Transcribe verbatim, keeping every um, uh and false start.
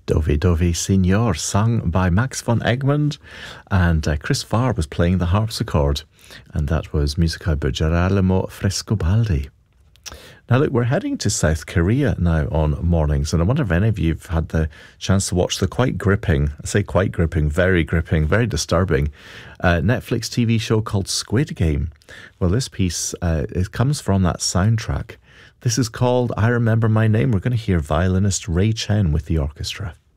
Dove Dove Signor, sung by Max von Egmond, and uh, Chris Farr was playing the harpsichord, and that was Musica by Gerolamo Frescobaldi. Now look, we're heading to South Korea now on mornings, and I wonder if any of you have had the chance to watch the quite gripping, I say quite gripping, very gripping, very disturbing uh, Netflix T V show called Squid Game. Well, this piece, uh, it comes from that soundtrack. This is called I Remember My Name. We're going to hear violinist Ray Chen with the orchestra.